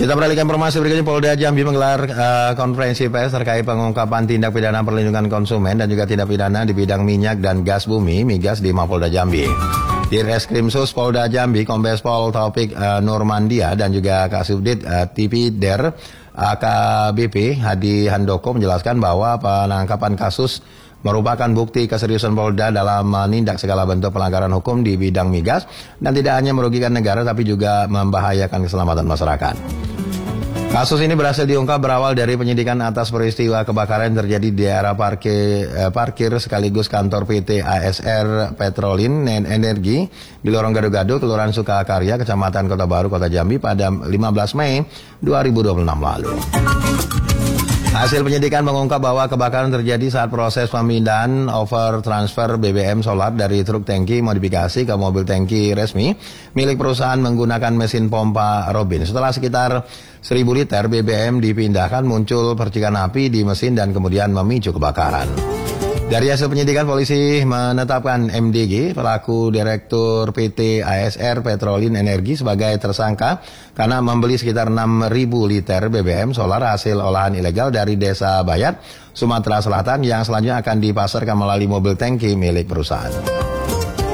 Kita beralihkan informasi berikutnya. Polda Jambi menggelar konferensi pers terkait pengungkapan tindak pidana perlindungan konsumen dan juga tindak pidana di bidang minyak dan gas bumi (migas) di Mapolda Jambi. Di Reskrimsus Polda Jambi, Kombes Pol Taufik Nurmandia dan juga Kasubdit Tipidер AKBP Hadi Handoko menjelaskan bahwa penangkapan kasus merupakan bukti keseriusan Polda dalam menindak segala bentuk pelanggaran hukum di bidang migas dan tidak hanya merugikan negara tapi juga membahayakan keselamatan masyarakat. Kasus ini berhasil diungkap berawal dari penyidikan atas peristiwa kebakaran yang terjadi di daerah parkir sekaligus kantor PT ASR Petrolin Energi di Lorong Gado-Gado, Kelurahan Sukakarya, Kecamatan Kota Baru, Kota Jambi pada 15 Mei 2026 lalu. Hasil penyidikan mengungkap bahwa kebakaran terjadi saat proses pemindahan over transfer BBM solar dari truk tangki modifikasi ke mobil tangki resmi milik perusahaan menggunakan mesin pompa Robin. Setelah sekitar 1.000 liter BBM dipindahkan, muncul percikan api di mesin dan kemudian memicu kebakaran. Dari hasil penyidikan, polisi menetapkan MDG, pelaku Direktur PT ASR Petrolin Energi, sebagai tersangka karena membeli sekitar 6.000 liter BBM solar hasil olahan ilegal dari Desa Bayat, Sumatera Selatan yang selanjutnya akan dipasarkan melalui mobil tangki milik perusahaan.